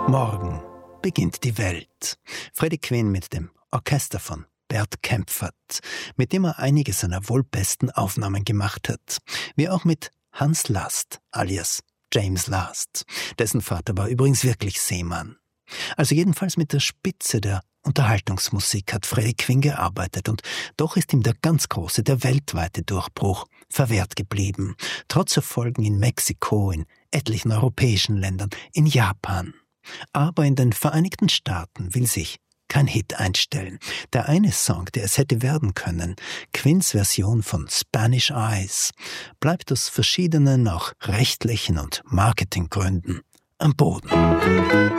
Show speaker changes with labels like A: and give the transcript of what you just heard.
A: Morgen beginnt die Welt. Freddie Quinn mit dem Orchester von Bert Kaempfert, mit dem er einige seiner wohl besten Aufnahmen gemacht hat. Wie auch mit Hans Last, alias James Last. Dessen Vater war übrigens wirklich Seemann. Also jedenfalls mit der Spitze der Unterhaltungsmusik hat Freddie Quinn gearbeitet und doch ist ihm der ganz große, der weltweite Durchbruch verwehrt geblieben. Trotz Erfolgen in Mexiko, in etlichen europäischen Ländern, in Japan. Aber in den Vereinigten Staaten will sich kein Hit einstellen. Der eine Song, der es hätte werden können, Quinns Version von Spanish Eyes, bleibt aus verschiedenen, auch rechtlichen und Marketinggründen am Boden.